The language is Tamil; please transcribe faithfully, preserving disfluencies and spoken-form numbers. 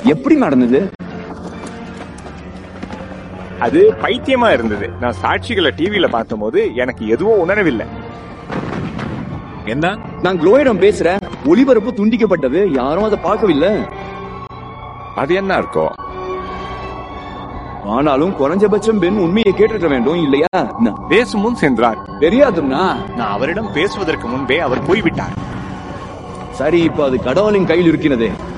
எப்படி நடந்தது? அது பைத்தியமா இருந்தது. நான் சாட்சிகளை டிவியில பார்த்த போது எனக்கு எதுவும் உணரவில்லை. என்ன? நான் குளோயிடம் பேசுறேன். ஒளிபரப்பு துண்டிக்கப்பட்டது, யாரும் அதை பார்க்கவில்லை. அது என்ன இருக்கும்? ஆனாலும் குறைஞ்சபட்சம் பெண் உண்மையை கேட்டிருக்க வேண்டும் இல்லையா? பேசு முன் சென்றார். தெரியாதுன்னா நான் அவரிடம் பேசுவதற்கு முன்பே அவர் போய்விட்டார். சரி, இப்ப அது கடவுளின் கையில் இருக்கிறது.